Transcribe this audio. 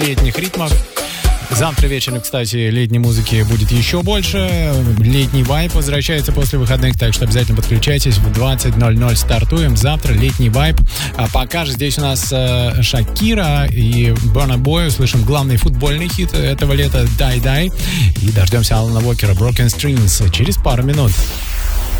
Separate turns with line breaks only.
летних ритмах. Завтра вечером, кстати, летней музыки будет еще больше. Летний вайб возвращается после выходных, так что обязательно подключайтесь. В 20:00 стартуем. Завтра летний вайб. А пока же здесь у нас Шакира и Burna Boy. Услышим главный футбольный хит этого лета «Die Die». И дождемся Алана Уокера «Broken Strings» через пару минут.